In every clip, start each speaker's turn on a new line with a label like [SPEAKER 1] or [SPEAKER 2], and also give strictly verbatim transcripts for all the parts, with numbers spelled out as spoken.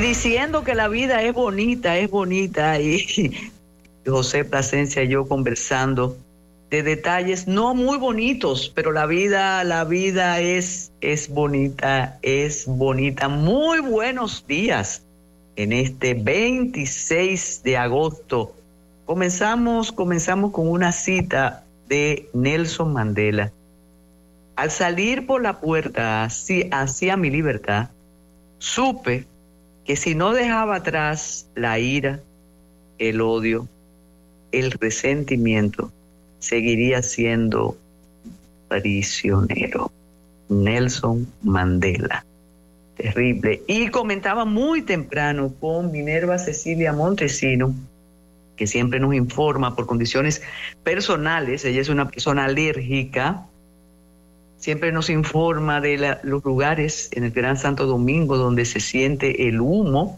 [SPEAKER 1] diciendo que la vida es bonita, es bonita, y José Plasencia y yo conversando de detalles no muy bonitos, pero la vida, la vida es, es bonita, es bonita. Muy buenos días en este veintiséis de agosto. Comenzamos, comenzamos con una cita de Nelson Mandela. Al salir por la puerta hacia, hacia mi libertad, supe que si no dejaba atrás la ira, el odio, el resentimiento, seguiría siendo prisionero. Nelson Mandela. Terrible. Y comentaba muy temprano con Minerva Cecilia Montesino, que siempre nos informa por condiciones personales. Ella es una persona alérgica. Siempre nos informa de la, los lugares en el Gran Santo Domingo donde se siente el humo,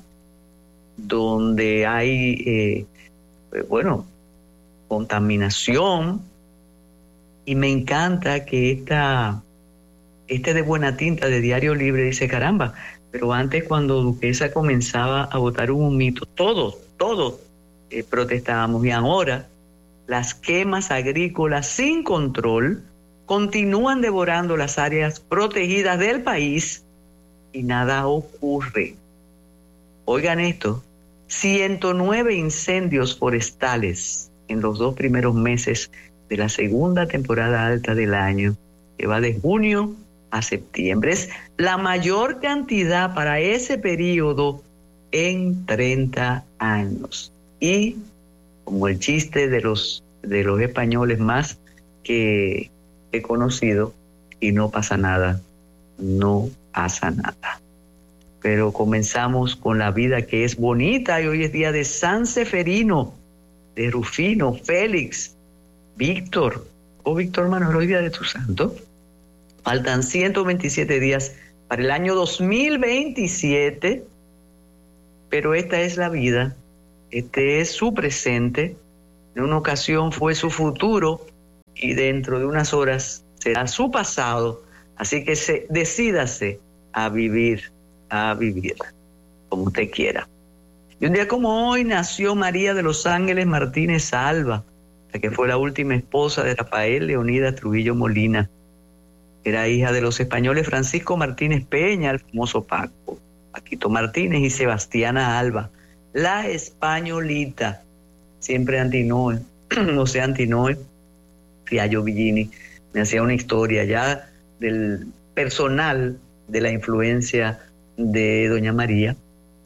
[SPEAKER 1] donde hay, eh, bueno, contaminación. Y me encanta que esta, este de Buena Tinta de Diario Libre dice, caramba, pero antes cuando Duquesa comenzaba a botar un humito, todos, todos eh, protestábamos. Y ahora las quemas agrícolas sin control continúan devorando las áreas protegidas del país y nada ocurre. Oigan esto, ciento nueve incendios forestales en los dos primeros meses de la segunda temporada alta del año, que va de junio a septiembre. Es la mayor cantidad para ese periodo en treinta años. Y como el chiste de los, de los españoles más que he conocido, y no pasa nada, no pasa nada. Pero comenzamos con la vida que es bonita, y hoy es día de San Seferino, de Rufino, Félix, Víctor, oh Víctor Manuel, hoy día de tu santo. Faltan ciento veintisiete días para el año dos mil veintisiete, pero esta es la vida, este es su presente, en una ocasión fue su futuro, y dentro de unas horas será su pasado, así que se, decídase a vivir, a vivir, como usted quiera. Y un día como hoy nació María de los Ángeles Martínez Alba, la que fue la última esposa de Rafael Leonidas Trujillo Molina. Era hija de los españoles Francisco Martínez Peña, el famoso Paco, Paquito Martínez, y Sebastiana Alba, la españolita, siempre antinoe, no sé, antinoe. Fiallo Villini me hacía una historia ya del personal de la influencia de doña María,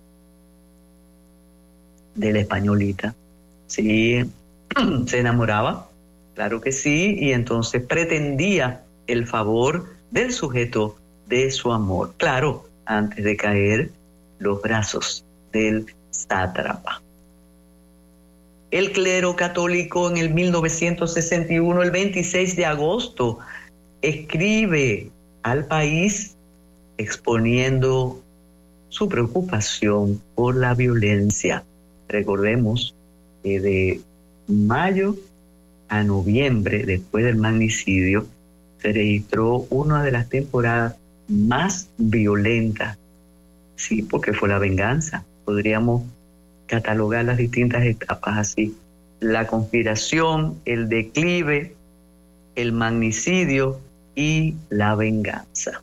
[SPEAKER 1] de la españolita. Sí, se enamoraba, claro que sí, y entonces pretendía el favor del sujeto de su amor, claro, antes de caer los brazos del sátrapa. El clero católico en el mil novecientos sesenta y uno, el veintiséis de agosto, escribe al país exponiendo su preocupación por la violencia. Recordemos que de mayo a noviembre, después del magnicidio, se registró una de las temporadas más violentas. Sí, porque fue la venganza. Podríamos catalogar las distintas etapas así: la conspiración, el declive, el magnicidio y la venganza.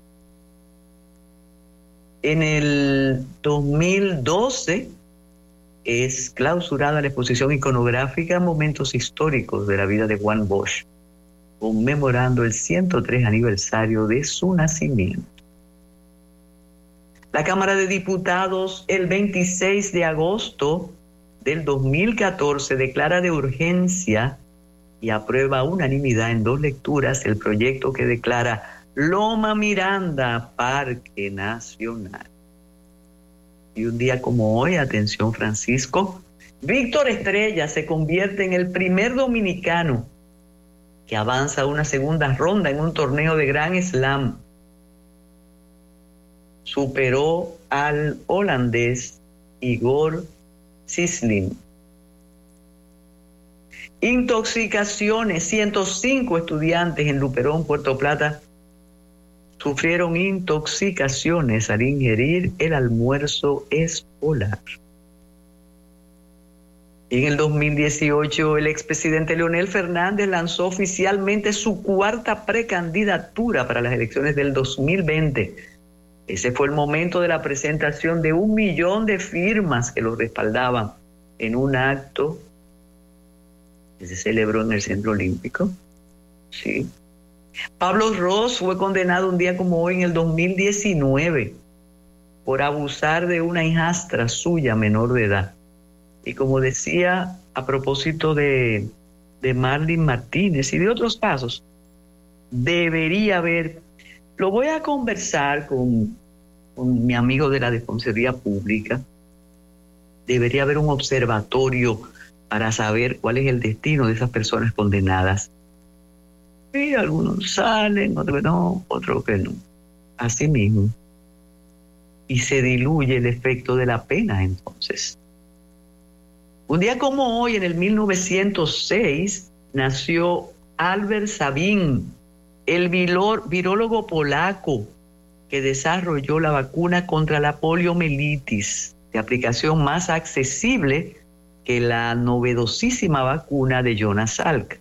[SPEAKER 1] En el dos mil doce es clausurada la exposición iconográfica Momentos Históricos de la vida de Juan Bosch, conmemorando el ciento tres aniversario de su nacimiento. La Cámara de Diputados, el veintiséis de agosto del dos mil catorce, declara de urgencia y aprueba a unanimidad en dos lecturas el proyecto que declara Loma Miranda Parque Nacional. Y un día como hoy, atención Francisco, Víctor Estrella se convierte en el primer dominicano que avanza a una segunda ronda en un torneo de Grand Slam. Superó al holandés Igor Sijsling. Intoxicaciones, ciento cinco estudiantes en Luperón, Puerto Plata, sufrieron intoxicaciones al ingerir el almuerzo escolar. En el dos mil dieciocho, el expresidente Leonel Fernández lanzó oficialmente su cuarta precandidatura para las elecciones del dos mil veinte. Ese fue el momento de la presentación de un millón de firmas que lo respaldaban en un acto que se celebró en el Centro Olímpico. Sí. Pablo Ros fue condenado un día como hoy en el dos mil diecinueve por abusar de una hijastra suya menor de edad. Y como decía a propósito de, de Marlene Martínez y de otros casos, debería haber, lo voy a conversar con, con mi amigo de la Defensoría Pública, debería haber un observatorio para saber cuál es el destino de esas personas condenadas. Y algunos salen, otros no, otros que no. Así mismo. Y se diluye el efecto de la pena entonces. Un día como hoy, en el mil novecientos seis, nació Albert Sabin, el virólogo polaco que desarrolló la vacuna contra la poliomielitis, de aplicación más accesible que la novedosísima vacuna de Jonas Salk.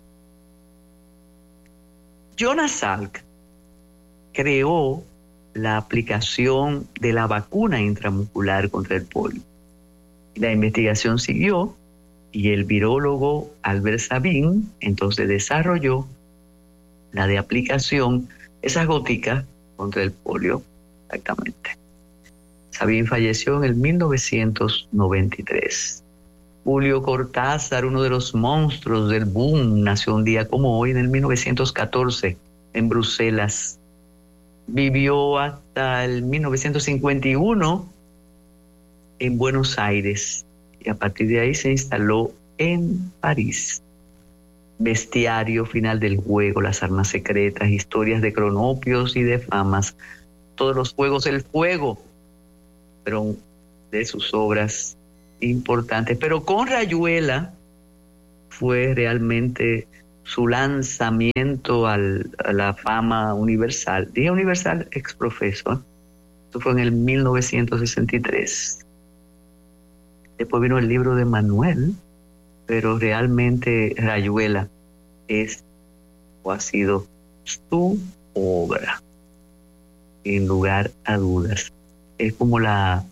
[SPEAKER 1] Jonas Salk creó la aplicación de la vacuna intramuscular contra el polio. La investigación siguió y el virólogo Albert Sabin entonces desarrolló la de aplicación, esas goticas contra el polio, exactamente. Sabin falleció en el mil novecientos noventa y tres. Julio Cortázar, uno de los monstruos del boom, nació un día como hoy en el mil novecientos catorce en Bruselas. Vivió hasta el mil novecientos cincuenta y uno en Buenos Aires y a partir de ahí se instaló en París. Bestiario, Final del juego, Las armas secretas, Historias de cronopios y de famas, todos los juegos del fuego, pero de sus obras importantes. Pero con Rayuela fue realmente su lanzamiento al, a la fama universal. Dije universal ex profeso. Esto fue en el mil novecientos sesenta y tres. Después vino el libro de Manuel, pero realmente Rayuela es o ha sido su obra, sin lugar a dudas. Es como la,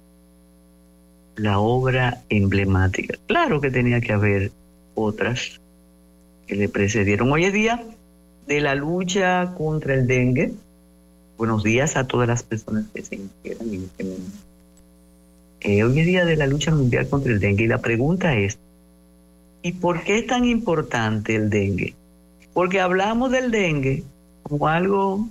[SPEAKER 1] la obra emblemática. Claro que tenía que haber otras que le precedieron. Hoy es día de la lucha contra el dengue. Buenos días a todas las personas que se integran en este mundo. Eh, hoy es día de la lucha mundial contra el dengue y la pregunta es, ¿y por qué es tan importante el dengue? Porque hablamos del dengue como algo,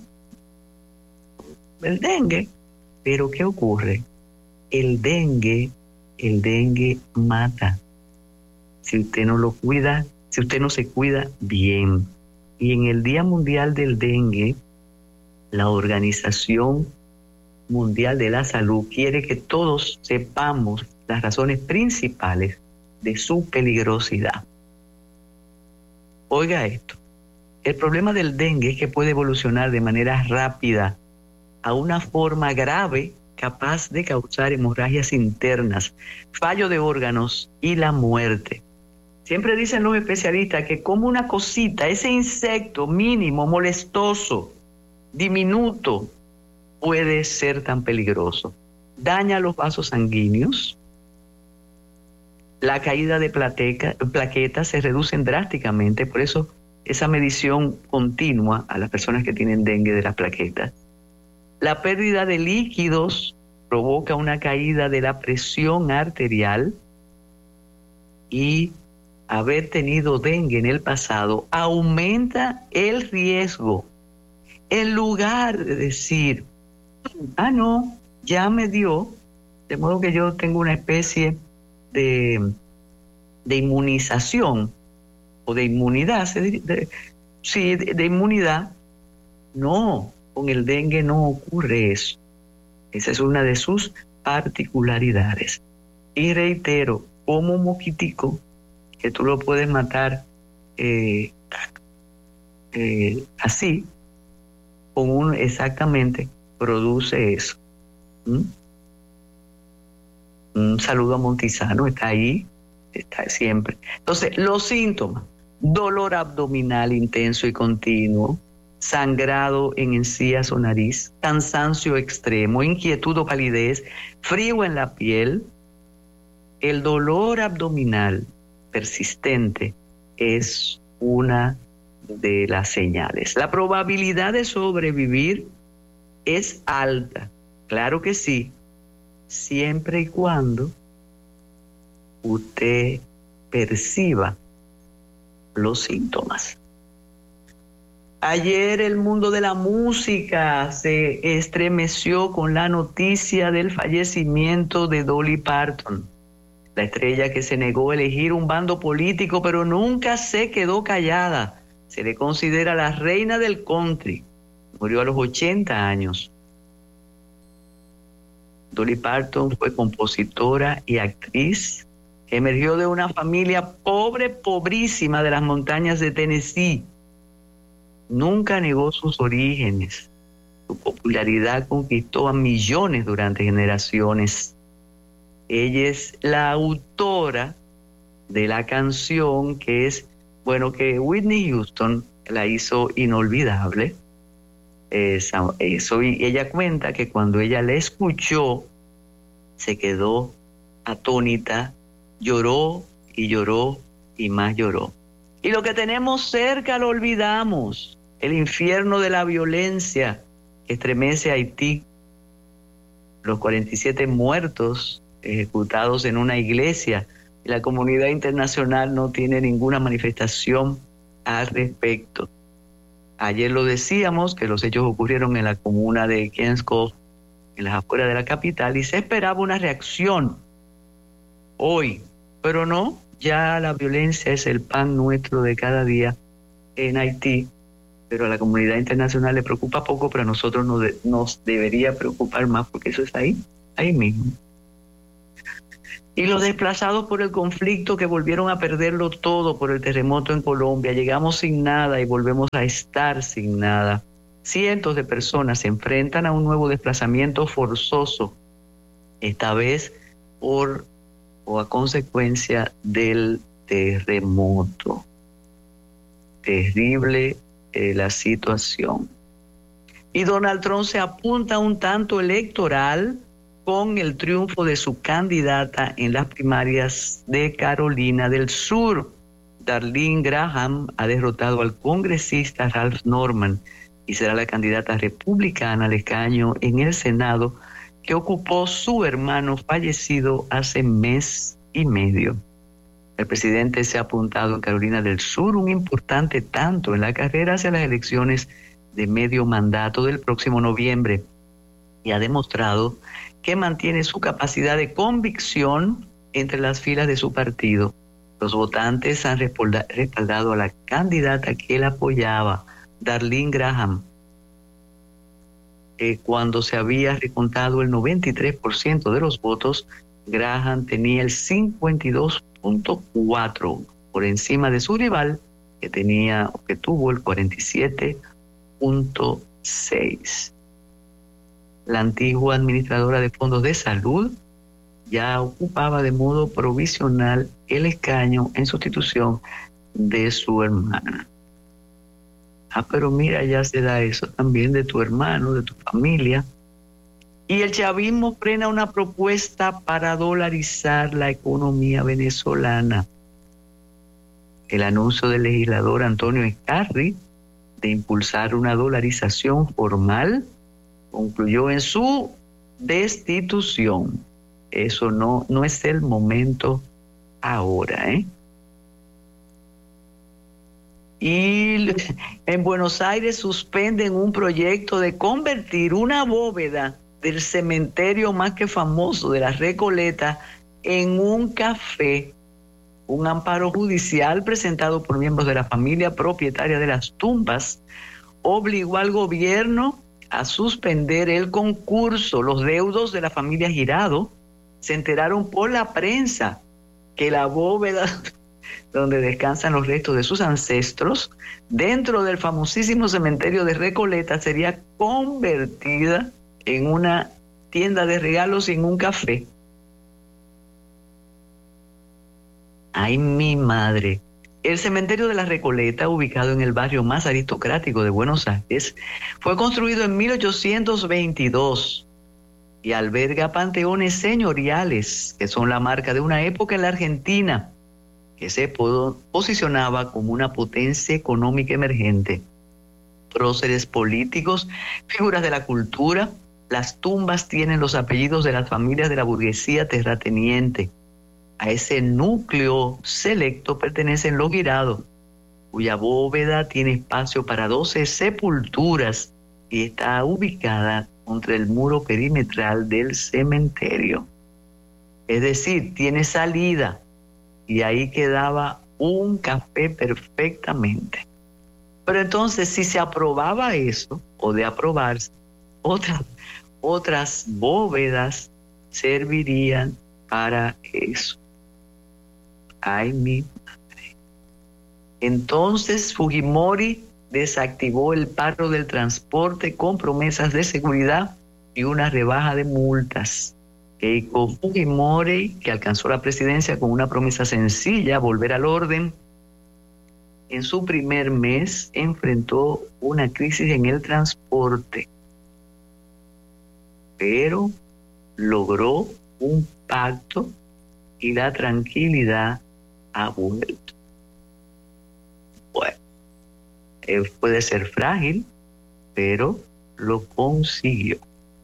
[SPEAKER 1] el dengue, pero ¿qué ocurre? El dengue, el dengue mata. Si usted no lo cuida, si usted no se cuida bien. Y en el Día Mundial del Dengue, la Organización Mundial de la Salud quiere que todos sepamos las razones principales de su peligrosidad. Oiga esto, el problema del dengue es que puede evolucionar de manera rápida a una forma grave capaz de causar hemorragias internas, fallo de órganos y la muerte. Siempre dicen los especialistas que como una cosita, ese insecto mínimo, molestoso, diminuto, puede ser tan peligroso. Daña los vasos sanguíneos, la caída de plateca, plaquetas se reducen drásticamente, por eso esa medición continua a las personas que tienen dengue de las plaquetas. La pérdida de líquidos provoca una caída de la presión arterial y haber tenido dengue en el pasado aumenta el riesgo. En lugar de decir, ah, no, ya me dio, de modo que yo tengo una especie de, de inmunización o de inmunidad, ¿se diría? De, sí, de, de inmunidad. No, con el dengue no ocurre eso. Esa es una de sus particularidades. Y reitero, como un mosquitico, que tú lo puedes matar eh, eh, así, con un exactamente produce eso. ¿Mm? Un saludo a Montizano, está ahí, está siempre. Entonces, los síntomas: dolor abdominal intenso y continuo, sangrado en encías o nariz, cansancio extremo, inquietud o palidez, frío en la piel. El dolor abdominal persistente es una de las señales. La probabilidad de sobrevivir es alta, claro que sí, siempre y cuando usted perciba los síntomas. Ayer el mundo de la música se estremeció con la noticia del fallecimiento de Dolly Parton, la estrella que se negó a elegir un bando político, pero nunca se quedó callada. Se le considera la reina del country. Murió a los ochenta años. Dolly Parton fue compositora y actriz. Emergió de una familia pobre, pobrísima de las montañas de Tennessee. Nunca negó sus orígenes. Su popularidad conquistó a millones durante generaciones. Ella es la autora de la canción que es, bueno, que Whitney Houston la hizo inolvidable. Esa, eso, y ella cuenta que cuando ella la escuchó, se quedó atónita, lloró y lloró y más lloró. Y lo que tenemos cerca lo olvidamos. El infierno de la violencia que estremece a Haití. Los cuarenta y siete muertos ejecutados en una iglesia. Y la comunidad internacional no tiene ninguna manifestación al respecto. Ayer lo decíamos, que los hechos ocurrieron en la comuna de Kensko, en las afueras de la capital, y se esperaba una reacción hoy, pero no, ya la violencia es el pan nuestro de cada día en Haití, pero a la comunidad internacional le preocupa poco, pero a nosotros nos, de, nos debería preocupar más, porque eso es ahí, ahí mismo. Y los desplazados por el conflicto que volvieron a perderlo todo por el terremoto en Colombia. Llegamos sin nada y volvemos a estar sin nada. Cientos de personas se enfrentan a un nuevo desplazamiento forzoso, esta vez por o a consecuencia del terremoto. Terrible eh, la situación. Y Donald Trump se apunta a un tanto electoral con el triunfo de su candidata en las primarias de Carolina del Sur. Darlene Graham ha derrotado al congresista Ralph Norman y será la candidata republicana al escaño en el Senado que ocupó su hermano fallecido hace mes y medio. El presidente se ha apuntado en Carolina del Sur un importante tanto en la carrera hacia las elecciones de medio mandato del próximo noviembre y ha demostrado que mantiene su capacidad de convicción entre las filas de su partido. Los votantes han respaldado a la candidata que él apoyaba, Darlene Graham. Eh, cuando se había recontado el noventa y tres por ciento de los votos, Graham tenía el cincuenta y dos punto cuatro por encima de su rival, que tenía que tuvo el cuarenta y siete punto seis. La antigua administradora de fondos de salud ya ocupaba de modo provisional el escaño en sustitución de su hermana. Ah, pero mira, ya se da eso también de tu hermano, de tu familia. Y el chavismo frena una propuesta para dolarizar la economía venezolana. El anuncio del legislador Antonio Escarri de impulsar una dolarización formal concluyó en su destitución. Eso no, no es el momento ahora, ¿eh? Y en Buenos Aires suspenden un proyecto de convertir una bóveda del cementerio más que famoso de la Recoleta en un café. Un amparo judicial presentado por miembros de la familia propietaria de las tumbas obligó al gobierno a suspender el concurso. Los deudos de la familia Girado se enteraron por la prensa que la bóveda donde descansan los restos de sus ancestros, dentro del famosísimo cementerio de Recoleta, sería convertida en una tienda de regalos y en un café. ¡Ay, mi madre! El cementerio de la Recoleta, ubicado en el barrio más aristocrático de Buenos Aires, fue construido en mil ochocientos veintidós y alberga panteones señoriales, que son la marca de una época en la Argentina, que se posicionaba como una potencia económica emergente. Próceres políticos, figuras de la cultura, las tumbas tienen los apellidos de las familias de la burguesía terrateniente. A ese núcleo selecto pertenecen los Guirado, cuya bóveda tiene espacio para doce sepulturas y está ubicada contra el muro perimetral del cementerio. Es decir, tiene salida y ahí quedaba un café perfectamente. Pero entonces, si se aprobaba eso, o de aprobarse, otras, otras bóvedas servirían para eso. Ay, mi madre. Entonces Fujimori desactivó el paro del transporte con promesas de seguridad y una rebaja de multas. Keiko Fujimori, que alcanzó la presidencia con una promesa sencilla, volver al orden, en su primer mes enfrentó una crisis en el transporte, pero logró un pacto y la tranquilidad ha vuelto. Bueno, eh, puede ser frágil, pero lo consiguió.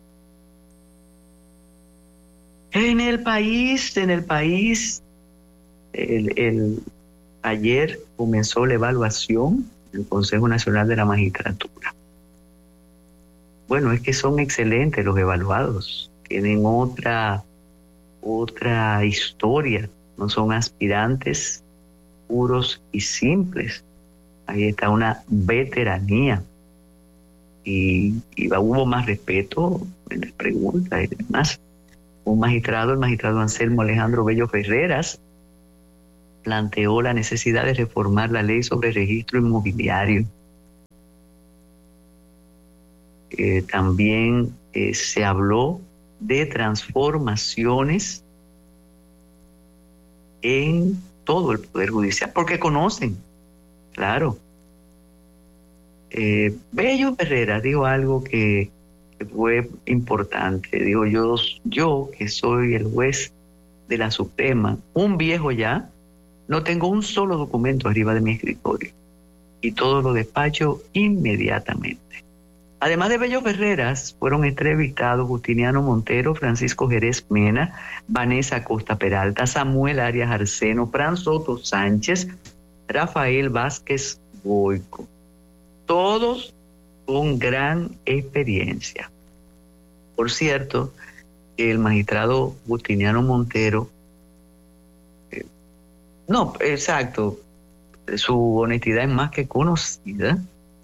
[SPEAKER 1] En el país, en el país, el, el, ayer comenzó la evaluación del Consejo Nacional de la Magistratura. Bueno, es que son excelentes los evaluados, tienen otra, otra historia, no son aspirantes puros y simples. Ahí está una veteranía y, y hubo más respeto en las preguntas y demás. Un magistrado, el magistrado Anselmo Alejandro Bello Ferreras, planteó la necesidad de reformar la ley sobre registro inmobiliario. Eh, también eh, se habló de transformaciones en todo el Poder Judicial, porque conocen, claro. Eh, Bello Ferreras dijo algo que, que fue importante. Digo, yo, yo que soy el juez de la Suprema, un viejo ya, no tengo un solo documento arriba de mi escritorio y todo lo despacho inmediatamente. Además de Bello Ferreras, fueron entrevistados Justiniano Montero, Francisco Jerez Mena, Vanessa Costa Peralta, Samuel Arias Arseno, Fran Soto Sánchez, Rafael Vázquez Boico. Todos con gran experiencia. Por cierto, el magistrado Justiniano Montero, eh, no, exacto, su honestidad es más que conocida,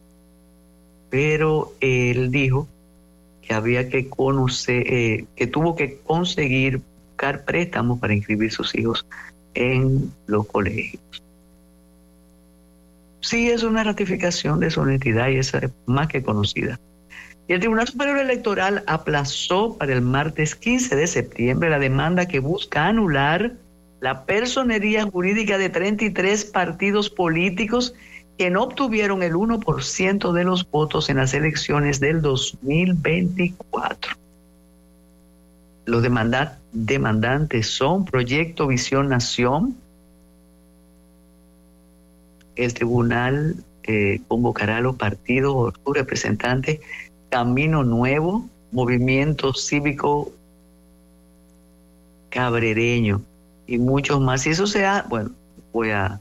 [SPEAKER 1] pero él dijo que había que conocer, eh, que tuvo que conseguir buscar préstamos para inscribir sus hijos en los colegios. Sí, es una ratificación de su honestidad y esa es más que conocida. Y el Tribunal Superior Electoral aplazó para el martes quince de septiembre la demanda que busca anular la personería jurídica de treinta y tres partidos políticos que no obtuvieron el uno por ciento de los votos en las elecciones del dos mil veinticuatro. Los demanda- demandantes son Proyecto Visión Nación. El tribunal eh, convocará a los partidos o sus representantes Camino Nuevo, Movimiento Cívico Cabrereño y muchos más. Si eso se ha, bueno, voy a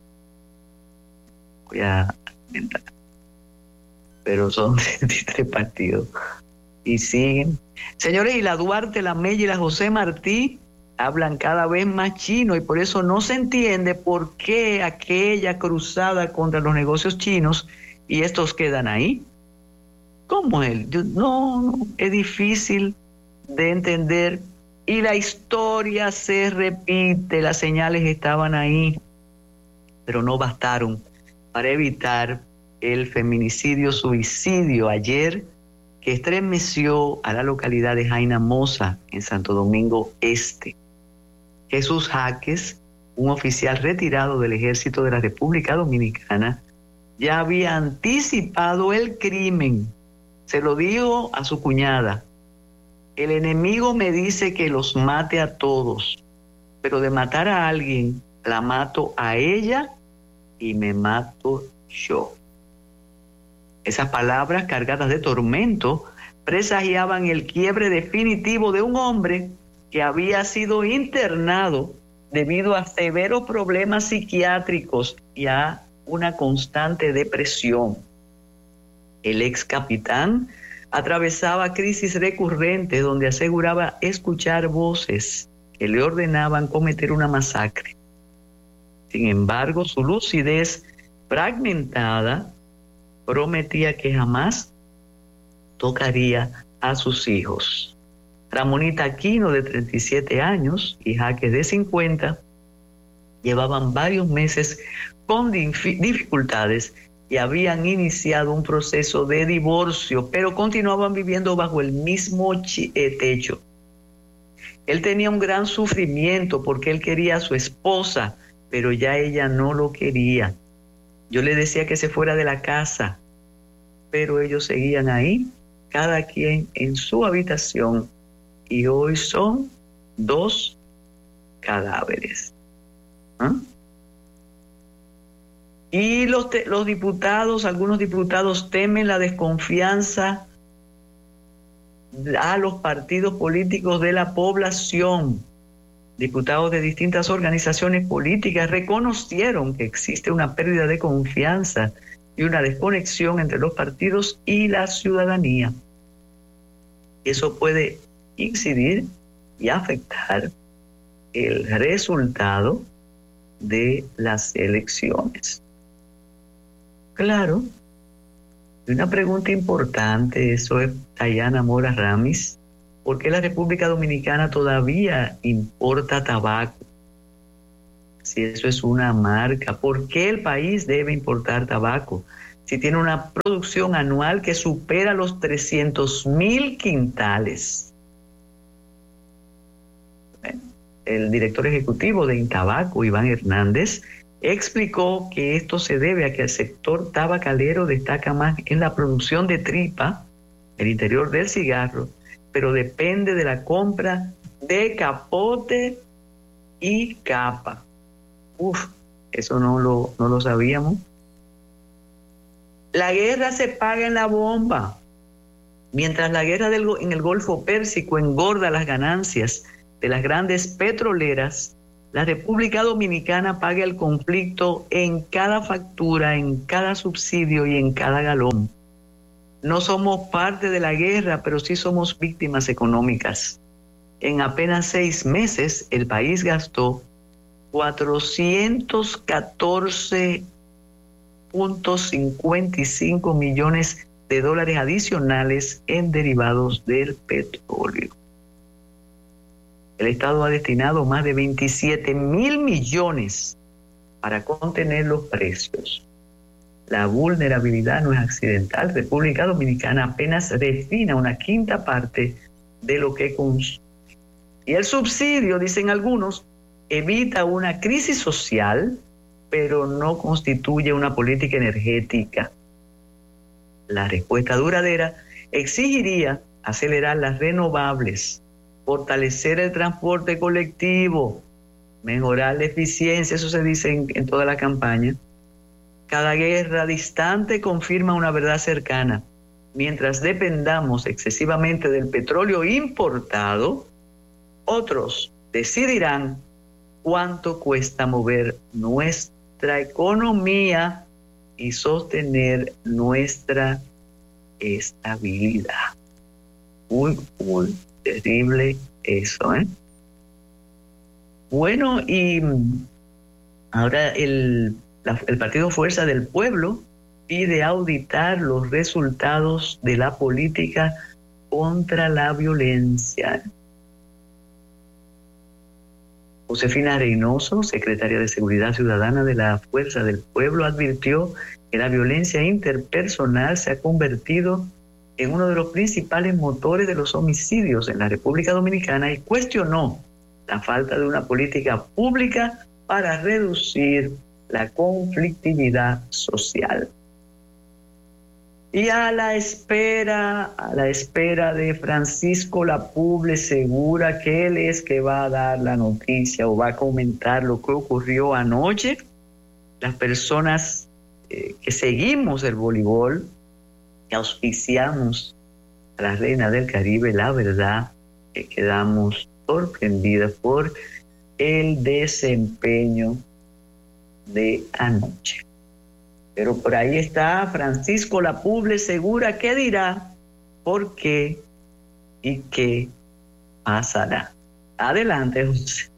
[SPEAKER 1] voy a comentar. Pero son treinta y tres partidos y siguen. Señores, y la Duarte, la Mella y la José Martí hablan cada vez más chino y por eso no se entiende por qué aquella cruzada contra los negocios chinos y estos quedan ahí. ¿Cómo es? No, no, es difícil de entender y la historia se repite, las señales estaban ahí. pero no bastaron para evitar el feminicidio-suicidio ayer que estremeció a la localidad de Jaina Mosa, en Santo Domingo Este. Jesús Jaques, un oficial retirado del Ejército de la República Dominicana, ya había anticipado el crimen. Se lo dijo a su cuñada: el enemigo me dice que los mate a todos, pero de matar a alguien, la mato a ella y me mato yo. Esas palabras cargadas de tormento presagiaban el quiebre definitivo de un hombre que había sido internado debido a severos problemas psiquiátricos y a una constante depresión. El ex capitán atravesaba crisis recurrentes donde aseguraba escuchar voces que le ordenaban cometer una masacre. Sin embargo, su lucidez fragmentada prometía que jamás tocaría a sus hijos. Ramonita Aquino, de treinta y siete años, y Jaques, de cincuenta, llevaban varios meses con dificultades y habían iniciado un proceso de divorcio, pero continuaban viviendo bajo el mismo techo. Él tenía un gran sufrimiento porque él quería a su esposa, pero ya ella no lo quería. Yo le decía que se fuera de la casa, pero ellos seguían ahí, cada quien en su habitación, y hoy son dos cadáveres. ¿Ah? Y los, te, los diputados, algunos diputados temen la desconfianza a los partidos políticos de la población. Diputados de distintas organizaciones políticas reconocieron que existe una pérdida de confianza y una desconexión entre los partidos y la ciudadanía. Eso puede incidir y afectar el resultado de las elecciones. Claro, una pregunta importante, eso es Dayana Mora Ramis: ¿por qué la República Dominicana todavía importa tabaco? Si eso es una marca, ¿por qué el país debe importar tabaco? Si tiene una producción anual que supera los trescientos mil quintales. Bueno, el director ejecutivo de Intabaco, Iván Hernández, explicó que esto se debe a que el sector tabacalero destaca más en la producción de tripa, el interior del cigarro, pero depende de la compra de capote y capa. Uf, eso no lo, no lo sabíamos. La guerra se paga en la bomba. Mientras la guerra del, en el Golfo Pérsico engorda las ganancias de las grandes petroleras, la República Dominicana paga el conflicto en cada factura, en cada subsidio y en cada galón. No somos parte de la guerra, pero sí somos víctimas económicas. En apenas seis meses, el país gastó cuatrocientos catorce punto cincuenta y cinco millones de dólares adicionales en derivados del petróleo. El Estado ha destinado más de veintisiete mil millones para contener los precios. La vulnerabilidad no es accidental. República Dominicana apenas refina una quinta parte de lo que consume. Y el subsidio, dicen algunos, evita una crisis social, pero no constituye una política energética. La respuesta duradera exigiría acelerar las renovables, fortalecer el transporte colectivo, mejorar la eficiencia, eso se dice en, en toda la campaña. Cada guerra distante confirma una verdad cercana. Mientras dependamos excesivamente del petróleo importado, otros decidirán cuánto cuesta mover nuestra economía y sostener nuestra estabilidad. Uy, uy, terrible eso, ¿eh? Bueno, y ahora el, la, el Partido Fuerza del Pueblo pide auditar los resultados de la política contra la violencia. Josefina Reynoso, secretaria de Seguridad Ciudadana de la Fuerza del Pueblo, advirtió que la violencia interpersonal se ha convertido en uno de los principales motores de los homicidios en la República Dominicana y cuestionó la falta de una política pública para reducir la conflictividad social. Y a la espera, a la espera de Francisco Lapuble Segura, que él es que va a dar la noticia o va a comentar lo que ocurrió anoche, las personas eh, que seguimos el voleibol, que auspiciamos a la Reina del Caribe, la verdad que quedamos sorprendidas por el desempeño de anoche. Pero por ahí está Francisco Lapuble Segura, que dirá por qué y qué pasará. Adelante, José.